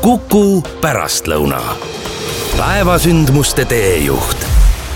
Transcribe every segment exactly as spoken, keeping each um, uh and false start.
Kuku pärastlõuna. Päevasündmuste teejuht.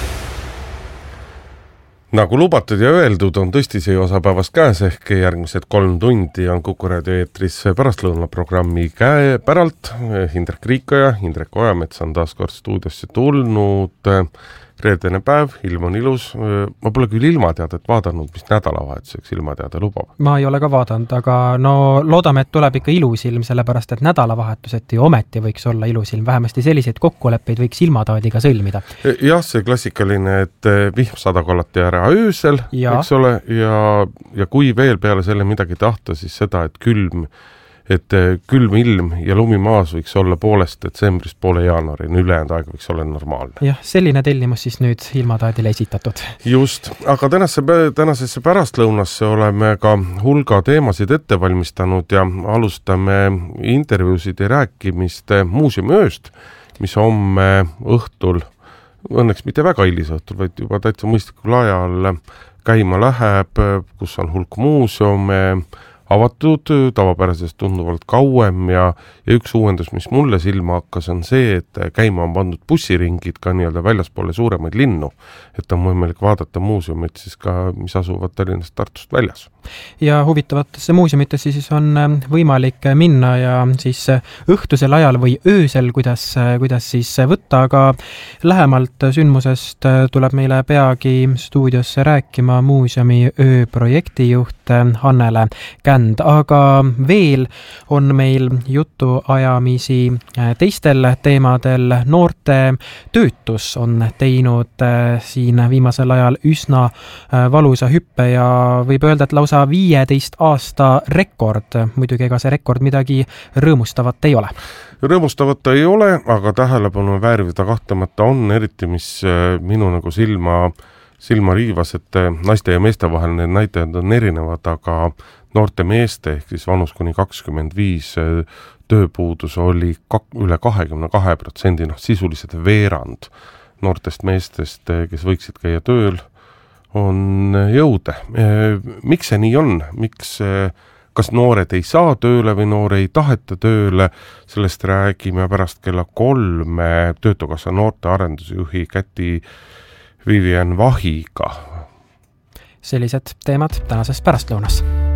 Nagu lubatud ja öeldud, on tõesti see osa päevast käes ehk järgmised kolm tundi on Kuku raadio eetris pärastlõunaprogrammi käe päralt. Hindrek Riikoja, Hindrek Ojamets on taas kord stuudiosse tulnud. Reedene päev, ilm on ilus. Ma pole küll ilmateadet vaadanud, mis nädalavahetuseks ilmateade lubab. Ma ei ole ka vaadanud, aga no loodame, et tuleb ikka ilus ilm, sellepärast et nädalavahetuseti ometi võiks olla ilus ilm. Vähemasti selliseid kokkuleppeid võiks ilmataadiga sõlmida. Jah, see klassikaline, et vihm sadab alati ära öösel, ja. Eks ole, ja, ja kui veel peale selle midagi tahta, siis seda, et külm et külm ilm ja lumi maas võiks olla poolest detsembrist poole jaanuarini, ülejäänud aeg võiks olla normaalne. Jah, selline tellimus siis nüüd ilmataadile esitatud. Just, aga tänase, tänasesse pärastlõunasse oleme ka hulga teemasid ette valmistanud ja alustame intervjuusid ja rääkimist muuseumiööst, mis homme õhtul, õnneks mitte väga hilis õhtul, vaid juba täitsa mõistlikul ajal käima läheb, kus on hulk muuseume, avatud tavapärasest tunduvalt kauem ja, ja üks uuendus, mis mulle silma hakkas, on see, et käima on pandud bussiringid ka nii-öelda väljaspoole suuremaid linnu, et on võimalik vaadata muuseumit siis ka, mis asuvad Tallinnast Tartust väljas. Ja huvitavatesse muuseumitesse siis on võimalik minna ja siis õhtusel ajal või öösel, kuidas, kuidas siis võtta, aga lähemalt sündmusest tuleb meile peagi stuudiosse rääkima muuseumi ööprojektijuht Hannele Känd, aga veel on meil jutuajamisi teistel teemadel. Noorte töötus on teinud siin viimasel ajal üsna valusa hüppe ja võib öelda, et lausa viieteist aasta rekord. Muidugi ega see rekord midagi rõõmustavat ei ole. Rõõmustavat ei ole, aga tähelepanu väärivida kahtlemata on, eriti mis minu nagu silma silma riivas, et naiste ja meeste vahel need näitajad on erinevad, aga noorte meeste ehk siis vanus kuni kakskümmend viis tööpuudus oli kak- üle kahekümne kahe protsendi, noh sisuliselt veerand noortest meestest, kes võiksid käia tööl, on jõude. Miks see nii on? Miks, kas noored ei saa tööle või noore ei taheta tööle? Sellest räägime pärast kella kolme Töötukassa noorte arendusjuhi Käti Vivian Vahiga. Sellised teemad tänases pärastlõunas.